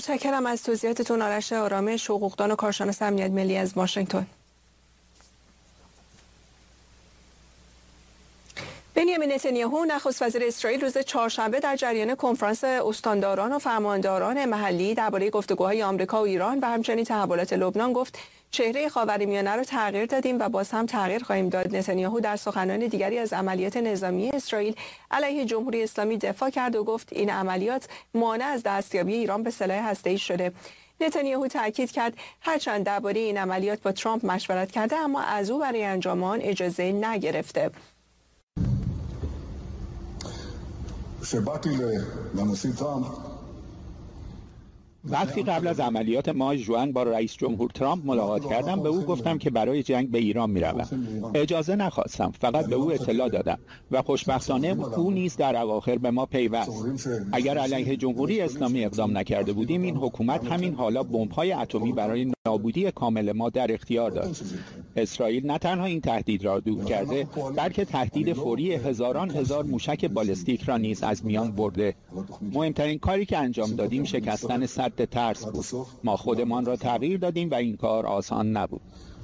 متشکرم از توضیحاتتون. آرش آرامش، حقوقدان و کارشناس امنیت ملی از واشنگتن. بنیامین نتانیاهو نخست وزیر اسرائیل روز چهارشنبه در جریان کنفرانس استانداران و فرمانداران محلی درباره گفتگوهای آمریکا و ایران و همچنین تحولات لبنان گفت چهره خاورمیانه را تغییر دادیم و باز هم تغییر خواهیم داد. نتانیاهو در سخنان دیگری از عملیات نظامی اسرائیل علیه جمهوری اسلامی دفاع کرد و گفت این عملیات مانع از دستیابی ایران به سلاح هسته‌ای شده. نتانیاهو تاکید کرد هرچند درباره این عملیات با ترامپ مشورت کرده اما از او برای انجام آن اجازه نگرفته. وقتی قبل از عملیات ماه ژوئن با رئیس جمهور ترامپ ملاقات کردم به او گفتم که برای جنگ به ایران میروم. اجازه نخواستم، فقط به او اطلاع دادم و خوشبختانه او نیز در اواخر به ما پیوست. اگر علیه جمهوری اسلامی اقدام نکرده بودیم این حکومت همین حالا بمب‌های اتمی برای نابودی کامل ما در اختیار داشت. اسرائیل نه تنها این تهدید را دور کرده بلکه تهدید فوری هزاران هزار موشک بالستیک را نیز از میان برده. مهمترین کاری که انجام دادیم شکستن سد ترس بود. ما خودمان را تغییر دادیم و این کار آسان نبود.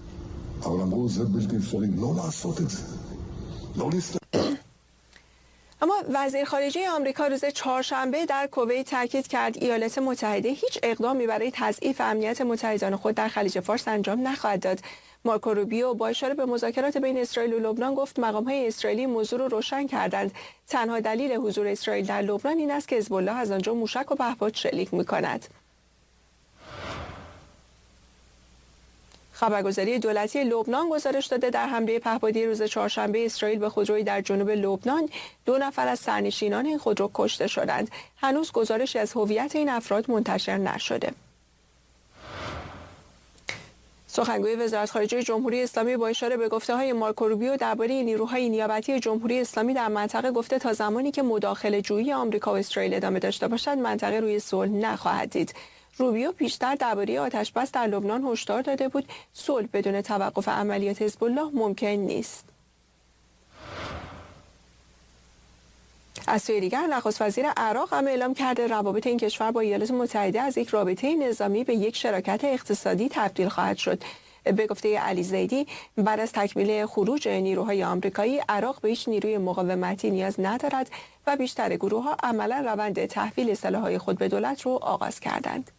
اما وزیر خارجه آمریکا روز چهارشنبه در کویت تاکید کرد ایالات متحده هیچ اقدامی برای تضعیف امنیت متحدان خود در خلیج فارس انجام نخواهد داد. مارکو روبیو با اشاره به مذاکرات بین اسرائیل و لبنان گفت مقام‌های اسرائیلی موضوع را روشن کردند. تنها دلیل حضور اسرائیل در لبنان این است که حزب الله از آنجا موشک و پهپاد شلیک می‌کند. خبرگزاری دولتی لبنان گزارش داده در حمله پهپادی روز چهارشنبه اسرائیل به خودرویی در جنوب لبنان 2 نفر از سرنشینان این خودرو کشته شدند. هنوز گزارشی از هویت این افراد منتشر نشده. سخنگوی وزارت خارجه جمهوری اسلامی با اشاره به گفته‌های مارکو روبیو درباره نیروهای نیابتی جمهوری اسلامی در منطقه گفته تا زمانی که مداخله‌جویی آمریکا و اسرائیل ادامه داشته باشد منطقه روی صلح نخواهد دید. روبیو پیشتر درباره آتش‌بس در لبنان هشدار داده بود صلح بدون توقف عملیات حزب الله ممکن نیست. از سوی دیگر نخست وزیر عراق هم اعلام کرده روابط این کشور با ایالات متحده از یک رابطه نظامی به یک شراکت اقتصادی تبدیل خواهد شد. به گفته علی زیدی بعد از تکمیل خروج نیروهای آمریکایی عراق به هیچ نیروی مقاومتی نیاز ندارد و بیشتر گروه‌ها عملا روند تحویل سلاح‌های خود به دولت رو آغاز کردند.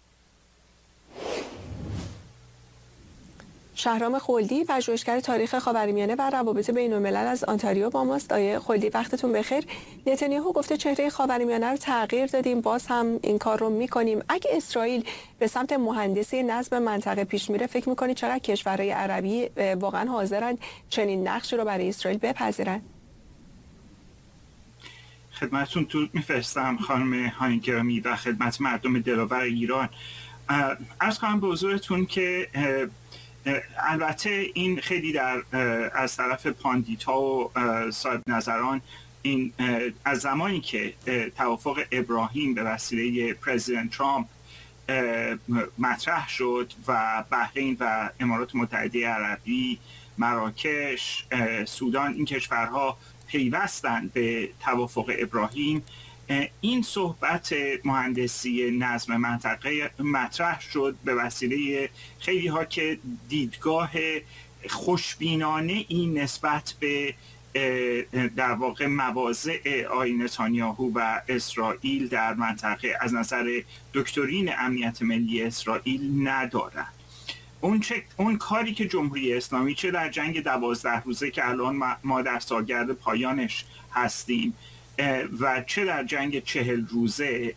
شهرام خلدی پژوهشگر تاریخ خاورمیانه و روابط بین‌الملل از آنتاریو با ماست. آقای خلدی وقتتون بخیر. نتانیاهو گفته چهره خاورمیانه رو تغییر دادیم، باز هم این کار رو می‌کنیم. اگه اسرائیل به سمت مهندسی نظم منطقه پیش میره فکر می‌کنید چقدر کشورهای عربی واقعا حاضرند چنین نقشی رو برای اسرائیل بپذیرن؟ خدمتتون درود می‌فرستم خانم هانیگرامی و خدمت مردم دلاور ایران. عرض کنم به حضورتون که البته این خیلی از طرف پاندیتا و صاحب نظران این از زمانی که توافق ابراهیم به وسیله پرزیدنت ترامپ مطرح شد و بحرین و امارات متحده عربی، مراکش، سودان این کشورها پیوستند به توافق ابراهیم، این صحبت مهندسی نظم منطقه مطرح شد به وسیله خیلی ها که دیدگاه خوشبینانه این نسبت به در واقع مواضع آقای نتانیاهو و اسرائیل در منطقه از نظر دکترین امنیت ملی اسرائیل ندارند. اون کاری که جمهوری اسلامی چه در جنگ 12 روزه که الان ما در سالگرد پایانش هستیم و چه در جنگ 40 روزه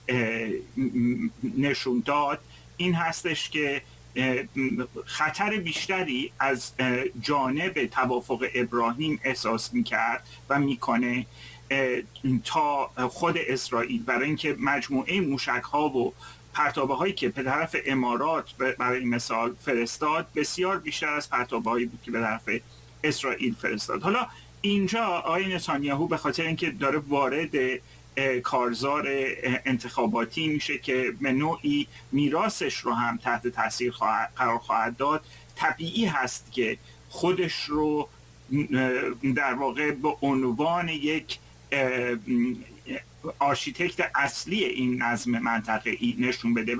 نشون داد این هستش که خطر بیشتری از جانب توافق ابراهیم احساس میکرد و میکنه تا خود اسرائیل، برای اینکه مجموعه موشک‌ها و پرتابه هایی که به طرف امارات برای مثال فرستاد بسیار بیشتر از پرتابه هایی بود که به طرف اسرائیل فرستاد. حالا اینجا آقای نتانیاهو به خاطر اینکه داره وارد کارزار انتخاباتی میشه که به نوعی میراثش رو هم تحت تاثیر قرار خواهد داد، طبیعی هست که خودش رو در واقع به عنوان یک آرشیتکت اصلی این نظم منطقه‌ای نشون بده.